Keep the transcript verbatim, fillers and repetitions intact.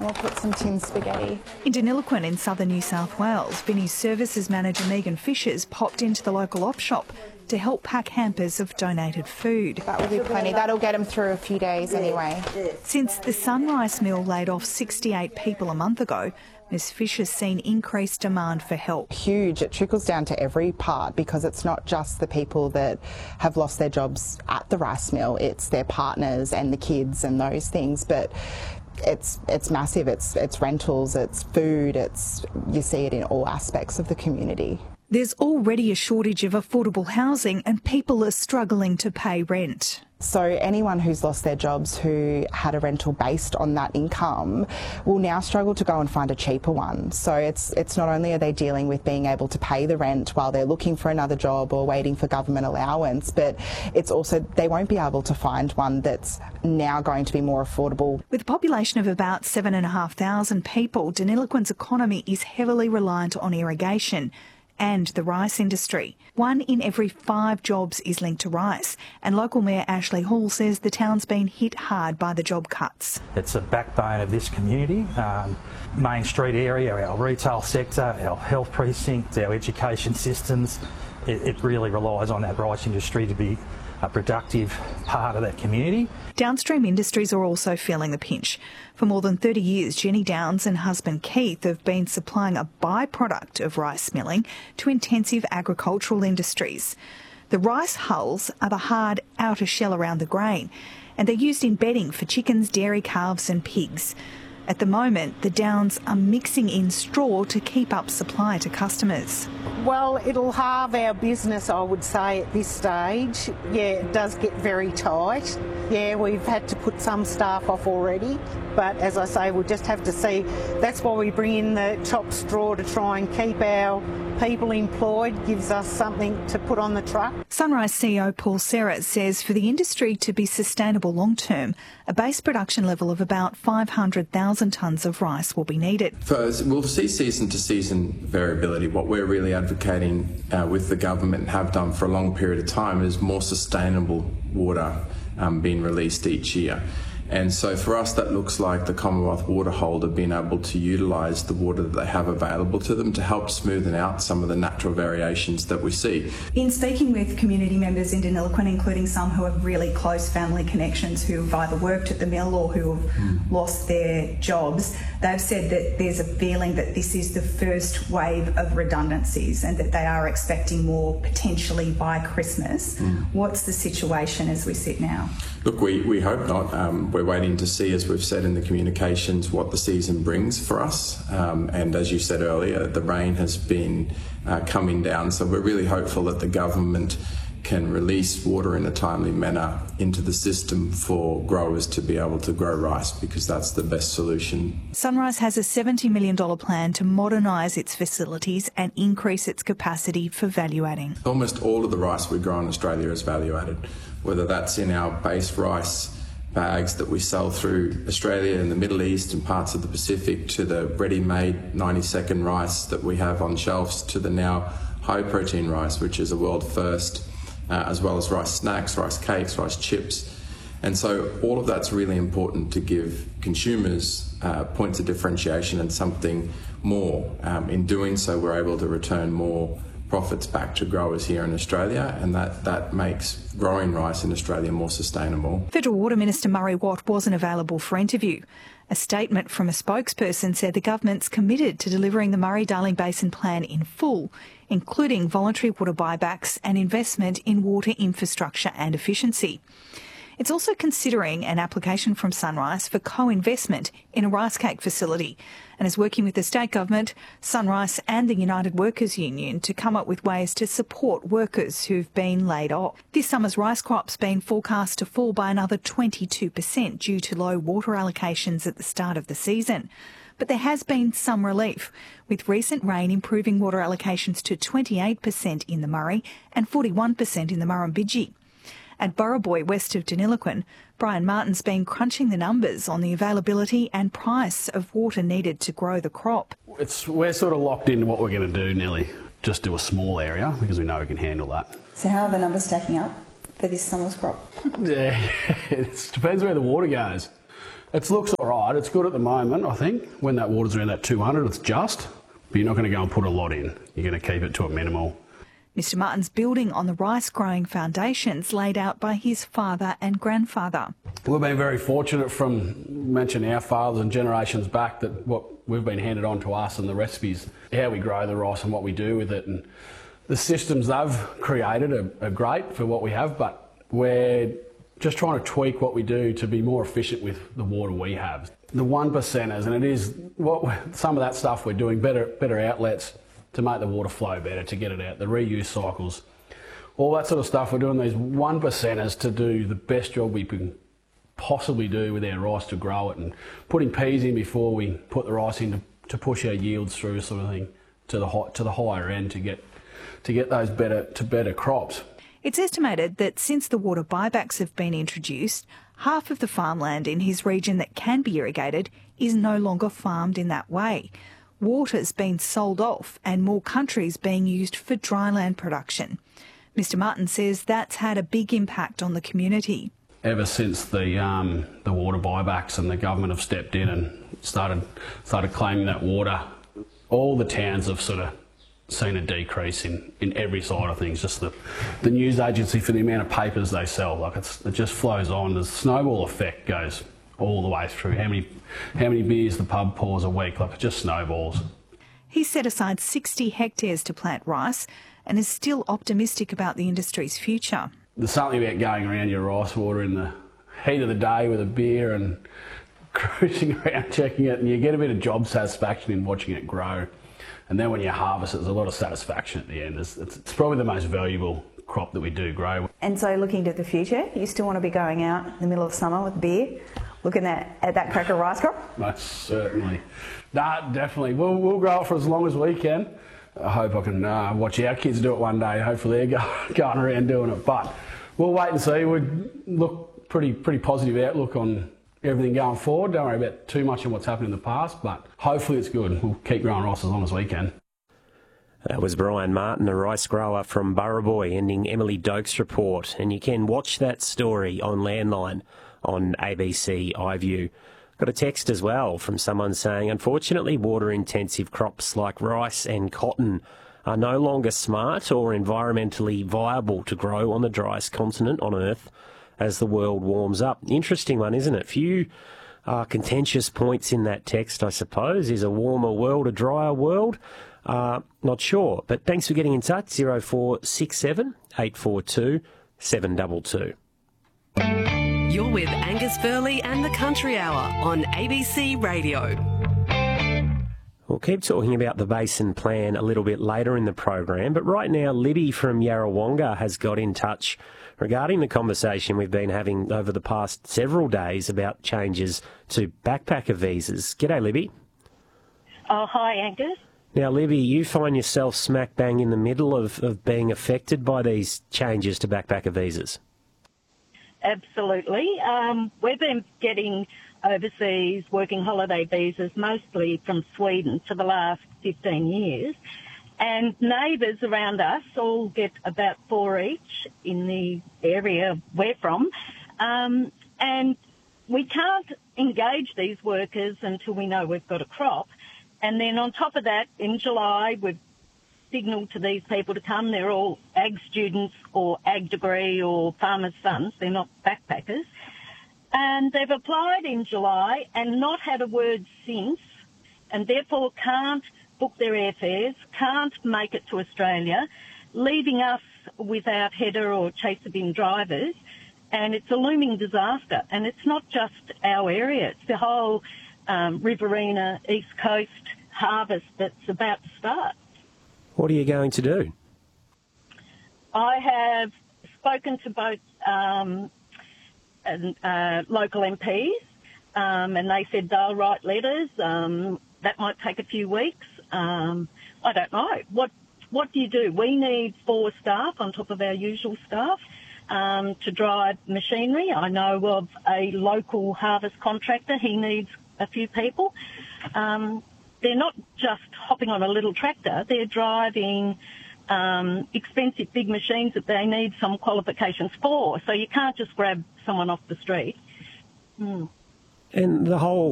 We'll put some tin spaghetti. In Deniliquin in southern New South Wales, Vinnie's services manager Megan Fishers popped into the local op shop to help pack hampers of donated food. That will be plenty. That'll get them through a few days anyway. Since the Sunrise Mill laid off sixty-eight people a month ago, Miz Fisher's seen increased demand for help. Huge. It trickles down to every part because it's not just the people that have lost their jobs at the rice mill, it's their partners and the kids and those things. But it's it's massive. It's it's rentals, it's food, it's you see it in all aspects of the community. There's already a shortage of affordable housing and people are struggling to pay rent. So anyone who's lost their jobs who had a rental based on that income will now struggle to go and find a cheaper one. So it's it's not only are they dealing with being able to pay the rent while they're looking for another job or waiting for government allowance, but it's also they won't be able to find one that's now going to be more affordable. With a population of about seven and a half thousand people, Deniliquin's economy is heavily reliant on irrigation and the rice industry. One in every five jobs is linked to rice, and local Mayor Ashley Hall says the town's been hit hard by the job cuts. It's a backbone of this community. Um, Main Street area, our retail sector, our health precinct, our education systems, it, it really relies on that rice industry to be a productive part of that community. Downstream industries are also feeling the pinch. For more than thirty years, Jenny Downs and husband Keith have been supplying a byproduct of rice milling to intensive agricultural industries. The rice hulls are the hard outer shell around the grain, and they're used in bedding for chickens, dairy calves and pigs. At the moment, the Downs are mixing in straw to keep up supply to customers. Well, it'll halve our business, I would say, at this stage. Yeah, it does get very tight. Yeah, we've had to put some staff off already, but as I say, we'll just have to see. That's why we bring in the chopped straw to try and keep our people employed, gives us something to put on the truck. Sunrise C E O Paul Serra says for the industry to be sustainable long term, a base production level of about five hundred thousand tonnes of rice will be needed. First, we'll see season to season variability. What we're really advocating uh, with the government and have done for a long period of time is more sustainable water um, being released each year. And so for us, that looks like the Commonwealth water holder being able to utilise the water that they have available to them to help smoothen out some of the natural variations that we see. In speaking with community members in Deniliquin, including some who have really close family connections who have either worked at the mill or who have mm. lost their jobs, they've said that there's a feeling that this is the first wave of redundancies and that they are expecting more potentially by Christmas. Mm. What's the situation as we sit now? Look, we, we hope not. Um, we're waiting to see, as we've said in the communications, what the season brings for us. Um, and as you said earlier, the rain has been uh, coming down, so we're really hopeful that the government can release water in a timely manner into the system for growers to be able to grow rice, because that's the best solution. Sunrise has a seventy million dollars plan to modernise its facilities and increase its capacity for value adding. Almost all of the rice we grow in Australia is value added, whether that's in our base rice bags that we sell through Australia and the Middle East and parts of the Pacific, to the ready-made ninety second rice that we have on shelves, to the now high protein rice, which is a world first, uh, as well as rice snacks, rice cakes, rice chips. And so all of that's really important to give consumers uh, points of differentiation and something more. Um, in doing so, we're able to return more profits back to growers here in Australia, and that, that makes growing rice in Australia more sustainable. Federal Water Minister Murray Watt wasn't available for interview. A statement from a spokesperson said the government's committed to delivering the Murray-Darling Basin Plan in full, including voluntary water buybacks and investment in water infrastructure and efficiency. It's also considering an application from Sunrise for co-investment in a rice cake facility and is working with the state government, Sunrise and the United Workers Union to come up with ways to support workers who've been laid off. This summer's rice crop's been forecast to fall by another twenty-two percent due to low water allocations at the start of the season. But there has been some relief, with recent rain improving water allocations to twenty-eight percent in the Murray and forty-one percent in the Murrumbidgee. At Burraboy, west of Deniliquin, Brian Martin's been crunching the numbers on the availability and price of water needed to grow the crop. It's, we're sort of locked into what we're going to do, Nelly. Just do a small area because we know we can handle that. So how are the numbers stacking up for this summer's crop? Yeah, it depends where the water goes. It looks all right. It's good at the moment, I think. When that water's around that two hundred, it's just. But you're not going to go and put a lot in. You're going to keep it to a minimal. Mister Martin's building on the rice-growing foundations laid out by his father and grandfather. We've been very fortunate from mentioning our fathers and generations back that what we've been handed on to us and the recipes, how we grow the rice and what we do with it. And the systems they've created are, are great for what we have, but we're just trying to tweak what we do to be more efficient with the water we have. The one percenters, and it is what some of that stuff we're doing, better, better outlets to make the water flow better, to get it out, the reuse cycles, all that sort of stuff. We're doing these one percenters to do the best job we can possibly do with our rice to grow it, and putting peas in before we put the rice in to, to push our yields through, sort of thing, to the high, to the higher end to get to get those better to better crops. It's estimated that since the water buybacks have been introduced, half of the farmland in his region that can be irrigated is no longer farmed in that way. Water's been sold off and more countries being used for dryland production. Mister Martin says that's had a big impact on the community. Ever since the um, the water buybacks and the government have stepped in and started started claiming that water, all the towns have sort of seen a decrease in, in every side of things. Just the, the news agency, for the amount of papers they sell, like it's, it just flows on. The snowball effect goes all the way through. How many how many beers the pub pours a week, like it just snowballs. He's set aside sixty hectares to plant rice and is still optimistic about the industry's future. There's something about going around your rice water in the heat of the day with a beer and cruising around checking it, and you get a bit of job satisfaction in watching it grow. And then when you harvest it, there's a lot of satisfaction at the end. It's, it's, it's probably the most valuable crop that we do grow. And so looking to the future, you still want to be going out in the middle of summer with beer, looking at, at that cracker rice crop? Most certainly. Nah, definitely. We'll, we'll grow it for as long as we can. I hope I can uh, watch our kids do it one day. Hopefully they're go, going around doing it. But we'll wait and see. We look pretty pretty positive outlook on everything going forward. Don't worry about too much on what's happened in the past, but hopefully it's good. We'll keep growing rice as long as we can. That was Brian Martin, a rice grower from Burraboy, ending Emily Doak's report. And you can watch that story on Landline on A B C iView. Got a text as well from someone saying, unfortunately, water-intensive crops like rice and cotton are no longer smart or environmentally viable to grow on the driest continent on Earth as the world warms up. Interesting one, isn't it? Few uh, contentious points in that text, I suppose. Is a warmer world a drier world? Uh, not sure. But thanks for getting in touch. oh four six seven, eight four two, seven two two. You're with Angus Burley and the Country Hour on A B C Radio. We'll keep talking about the Basin Plan a little bit later in the program, but right now Libby from Yarrawonga has got in touch regarding the conversation we've been having over the past several days about changes to backpacker visas. G'day, Libby. Oh, hi, Angus. Now, Libby, you find yourself smack bang in the middle of, of being affected by these changes to backpacker visas. Absolutely. Um, we've been getting overseas working holiday visas mostly from Sweden for the last fifteen years. And neighbours around us all get about four each in the area we're from. Um, and we can't engage these workers until we know we've got a crop. And then on top of that, in July, we've signalled to these people to come. They're all ag students or ag degree or farmers' sons. They're not backpackers. And they've applied in July and not had a word since, and therefore can't book their airfares, can't make it to Australia, leaving us without header or chaser bin drivers. And it's a looming disaster. And it's not just our area. It's the whole um, Riverina, East Coast harvest that's about to start. What are you going to do? I have spoken to both um, and, uh, local M Ps, um, and they said they'll write letters. Um, that might take a few weeks. Um, I don't know. What What do you do? We need four staff on top of our usual staff um, to drive machinery. I know of a local harvest contractor. He needs a few people. Um, they're not just hopping on a little tractor. They're driving um, expensive big machines that they need some qualifications for. So you can't just grab someone off the street. Mm. And the whole